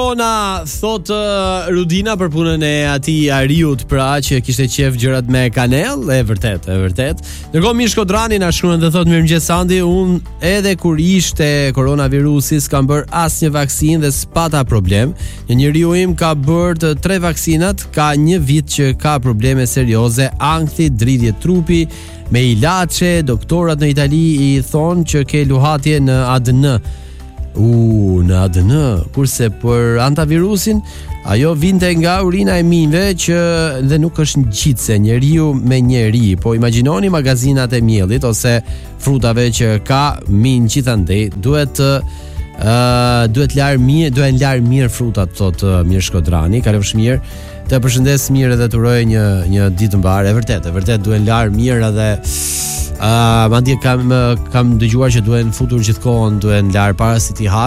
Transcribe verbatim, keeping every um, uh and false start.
Perdona, thot uh, Rudina për punën e atij Ariut, pra që kishte qef gjërat me kanell, e vërtet, e vërtet. Ndërkohë Mish Kodrani na shkruan dhe thot mirëmëngjes Sandi, un edhe kur ishte koronavirusi s'kam bër asnjë vaksinë dhe s'pata problem. Një njeriu im ka bërë të tre vaksinat, ka një vit që ka probleme serioze, ankthi, dridhje trupi, me ilaçe, doktorat në Itali i thonë që ke luhatje në A D N. U, në A D N, kurse për antivirusin, ajo vinte nga urina e minjve që dhe nuk është ngjitse njeriu me njeri. Po imagjinoni magazinat e miellit ose frutave që ka minj gjithandej, duhet uh, duhet lar mirë, duhen lar mirë frutat, thot uh, Mirë Shkodrani. Kalofsh mirë. Të përshëndes mirë dhe të uroj një një ditë të mbar. E vërtet, e vërtet duhen lar mirë edhe Uh, mandje kam kam dëgjuar që duhen futur gjithkohon, duhen lar para se ti ha.